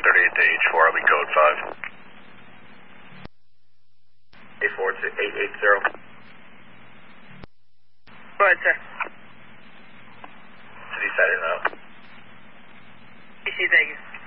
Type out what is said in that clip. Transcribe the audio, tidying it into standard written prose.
1038 to H4, I'll be code 5. A4 to 880. Go ahead, sir. City Center now. DC Vegas.